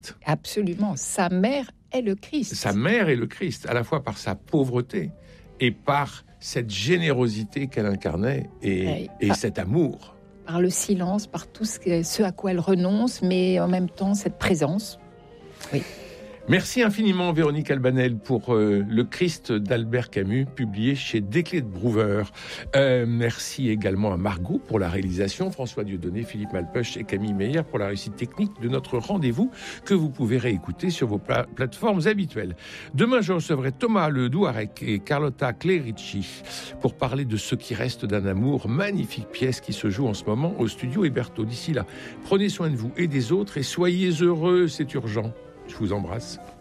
Absolument. Sa mère est le Christ. Sa mère est le Christ, à la fois par sa pauvreté et par cette générosité qu'elle incarnait et cet amour. Par le silence, par tout ce à quoi elle renonce, mais en même temps, cette présence. Oui. Merci infiniment Véronique Albanel pour Le Christ d'Albert Camus, publié chez Desclés de Brouwer. Merci également à Margot pour la réalisation, François Dieudonné, Philippe Malpeuch et Camille Meyer pour la réussite technique de notre rendez-vous que vous pouvez réécouter sur vos plateformes habituelles. Demain, je recevrai Thomas Le Douarec et Carlotta Clerici pour parler de Ce qui reste d'un amour, magnifique pièce qui se joue en ce moment au studio Héberto. D'ici là, prenez soin de vous et des autres et soyez heureux, c'est urgent. Je vous embrasse.